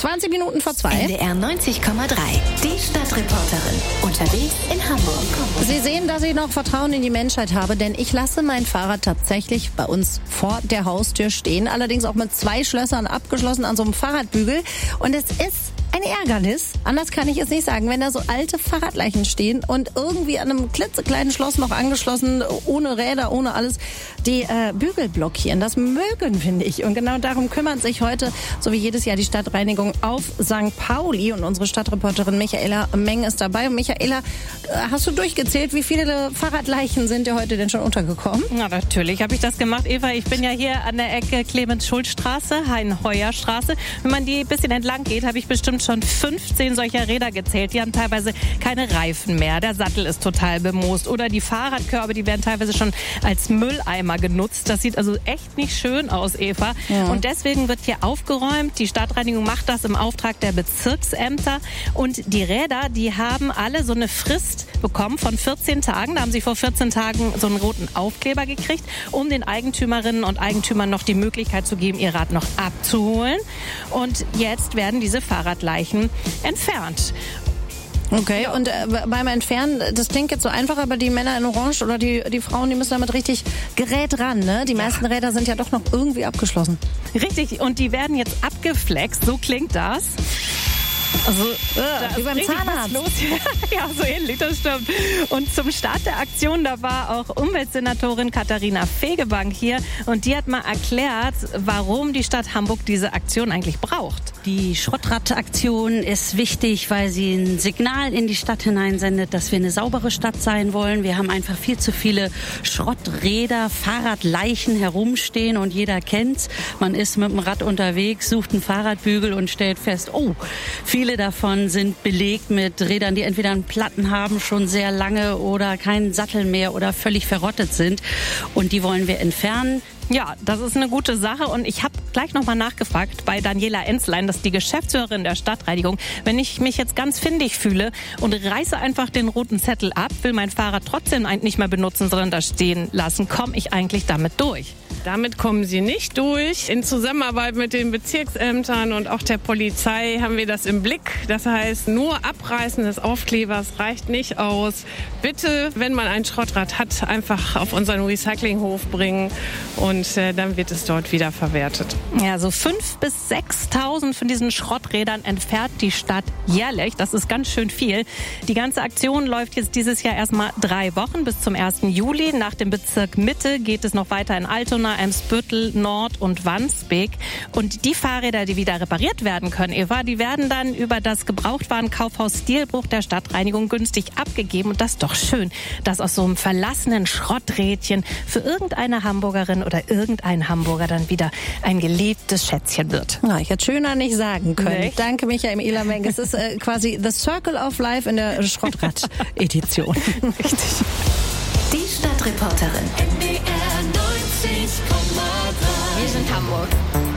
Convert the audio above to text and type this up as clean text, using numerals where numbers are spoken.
20 Minuten vor 2. NDR 90,3. Die Stadtreporterin. Unterwegs in Hamburg. Sie sehen, dass ich noch Vertrauen in die Menschheit habe, denn ich lasse mein Fahrrad tatsächlich bei uns vor der Haustür stehen. Allerdings auch mit 2 Schlössern abgeschlossen an so einem Fahrradbügel. Und es ist ein Ärgernis, anders kann ich es nicht sagen, wenn da so alte Fahrradleichen stehen und irgendwie an einem klitzekleinen Schloss noch angeschlossen, ohne Räder, ohne alles, die Bügel blockieren. Das mögen, finde ich. Und genau darum kümmert sich heute, so wie jedes Jahr, die Stadtreinigung auf St. Pauli. Und unsere Stadtreporterin Michaela Meng ist dabei. Und Michaela, hast du durchgezählt, wie viele Fahrradleichen sind dir heute denn schon untergekommen? Na, natürlich habe ich das gemacht, Eva. Ich bin ja hier an der Ecke Clemens-Schulz-Straße, Hein-Heuer-Straße. Wenn man die ein bisschen entlang geht, habe ich bestimmt schon 15 solcher Räder gezählt. Die haben teilweise keine Reifen mehr. Der Sattel ist total bemoost. Oder die Fahrradkörbe, die werden teilweise schon als Mülleimer genutzt. Das sieht also echt nicht schön aus, Eva. Ja. Und deswegen wird hier aufgeräumt. Die Stadtreinigung macht das im Auftrag der Bezirksämter. Und die Räder, die haben alle so eine Frist bekommen von 14 Tagen. Da haben sie vor 14 Tagen so einen roten Aufkleber gekriegt, um den Eigentümerinnen und Eigentümern noch die Möglichkeit zu geben, ihr Rad noch abzuholen. Und jetzt werden diese Fahrradleichen entfernt. Okay, und beim Entfernen, das klingt jetzt so einfach, aber die Männer in Orange oder die Frauen, die müssen damit richtig Gerät ran, ne? Die meisten Räder sind ja doch noch irgendwie abgeschlossen. Richtig, und die werden jetzt abgeflext, so klingt das. Also, wie beim Zahnarzt. Ja, so ähnlich, das stimmt. Und zum Start der Aktion, da war auch Umweltsenatorin Katharina Fegebank hier und die hat mal erklärt, warum die Stadt Hamburg diese Aktion eigentlich braucht. Die Schrottradaktion ist wichtig, weil sie ein Signal in die Stadt hineinsendet, dass wir eine saubere Stadt sein wollen. Wir haben einfach viel zu viele Schrotträder, Fahrradleichen herumstehen und jeder kennt's. Man ist mit dem Rad unterwegs, sucht einen Fahrradbügel und stellt fest, oh, viele davon sind belegt mit Rädern, die entweder einen Platten haben, schon sehr lange oder keinen Sattel mehr oder völlig verrottet sind. Und die wollen wir entfernen. Ja, das ist eine gute Sache und ich habe gleich nochmal nachgefragt bei Daniela Enzlein, das ist die Geschäftsführerin der Stadtreinigung. Wenn ich mich jetzt ganz findig fühle und reiße einfach den roten Zettel ab, will mein Fahrrad trotzdem nicht mehr benutzen, sondern da stehen lassen, komme ich eigentlich damit durch? Damit kommen Sie nicht durch. In Zusammenarbeit mit den Bezirksämtern und auch der Polizei haben wir das im Blick. Das heißt, nur Abreißen des Aufklebers reicht nicht aus. Bitte, wenn man ein Schrottrad hat, einfach auf unseren Recyclinghof bringen und dann wird es dort wieder verwertet. Ja, so 5.000 bis 6.000 von diesen Schrotträdern entfernt die Stadt jährlich. Das ist ganz schön viel. Die ganze Aktion läuft jetzt dieses Jahr erstmal 3 Wochen bis zum 1. Juli. Nach dem Bezirk Mitte geht es noch weiter in Altona, Eimsbüttel, Nord und Wandsbek. Und die Fahrräder, die wieder repariert werden können, Eva, die werden dann über das Gebrauchtwarenkaufhaus Stilbruch der Stadtreinigung günstig abgegeben. Und das ist doch schön, dass aus so einem verlassenen Schrotträdchen für irgendeine Hamburgerin oder irgendein Hamburger dann wieder ein geliebtes Schätzchen wird. Na, ich hätte schöner nicht sagen können. Nee. Danke, Michaela Meng. Es ist quasi The Circle of Life in der Schrottrad-Edition. Richtig. Die Stadtreporterin. NDR 90,3. Wir sind Hamburg.